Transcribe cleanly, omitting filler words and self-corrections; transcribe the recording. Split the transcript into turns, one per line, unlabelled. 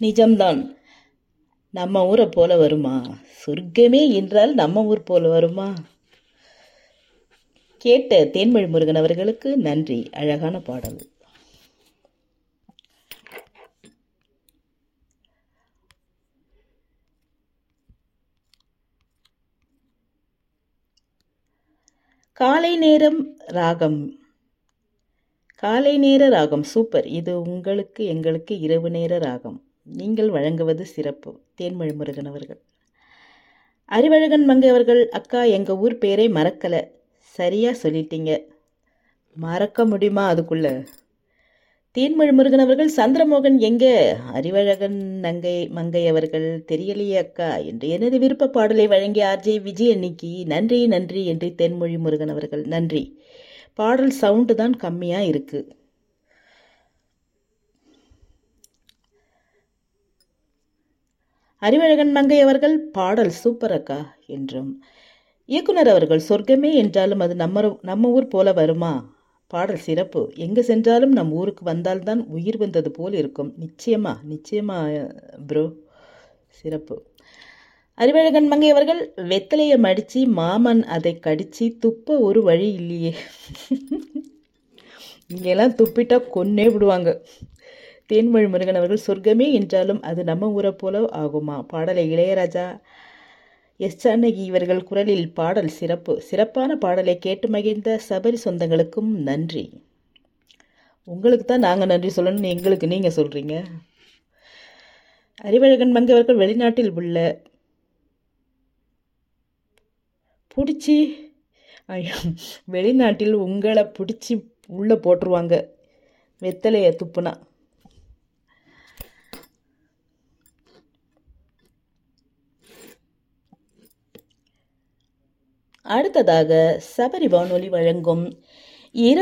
நிஜம்தான். நம்ம ஊரை போல வருமா? சொர்க்கமே என்றால் நம்ம ஊர் போல வருமா? கேட்ட தேன்மொழி முருகன் அவர்களுக்கு நன்றி. அழகான பாடல். காலை நேரம் ராகம். காலை நேர ராகம் சூப்பர். இது உங்களுக்கு எங்களுக்கு இரவு நேர ராகம். நீங்கள் வழங்குவது சிறப்பு. தேன்மொழி முருகன் அவர்கள். அறிவழகன் மங்கை அவர்கள், அக்கா எங்க ஊர் பேரை மறக்கல. சரியா சொல்லிட்டீங்க. மறக்க முடியுமா அதுக்குள்ள? தேன்மொழி முருகன் அவர்கள், சந்திரமோகன் எங்க? அறிவழகன் மங்கை அவர்கள், தெரியலையே அக்கா என்று எனது விருப்ப பாடலை வழங்கிய ஆர்ஜே விஜய் அன்னிக்கு நன்றி நன்றி என்று தேன்மொழி முருகன் அவர்கள் நன்றி. பாடல் சவுண்டு தான் கம்மியா இருக்கு. அறிவழகன் மங்கை அவர்கள், பாடல் சூப்பர் அக்கா என்றும். இயக்குனர் அவர்கள், சொர்க்கமே என்றாலும் அது நம்ம ஊர் போல வருமா? பாடல் சிறப்பு. எங்கு சென்றாலும் நம் ஊருக்கு வந்தால்தான் உயிர் வந்தது போல் இருக்கும். நிச்சயமா நிச்சயமா ப்ரோ, சிறப்பு. அறிவழகன் மங்கை அவர்கள், வெத்தலையை மடிச்சு மாமன் அதை கடிச்சு துப்ப ஒரு வழி இல்லையே. இங்கெல்லாம் துப்பிட்டா கொன்னே விடுவாங்க. தேன்மொழி முருகன் அவர்கள், சொர்க்கமே என்றாலும் அது நம்ம ஊரை போல ஆகுமா? பாடலை இளையராஜா எஸ் ஜானகி இவர்கள் குரலில் பாடல் சிறப்பு. சிறப்பான பாடலை கேட்டு மகிழ்ந்த சபரி சொந்தங்களுக்கும் நன்றி. உங்களுக்கு தான் நாங்கள் நன்றி சொல்லணும்னு எங்களுக்கு நீங்கள் சொல்கிறீங்க. அறிவழகன் மங்கை அவர்கள், வெளிநாட்டில் உள்ள பிடிச்சி வெளிநாட்டில் உங்களை பிடிச்சி உள்ளே போட்டுருவாங்க வெத்தலையை துப்புனா. அடுத்ததாக சபரி வானொலி வழங்கும்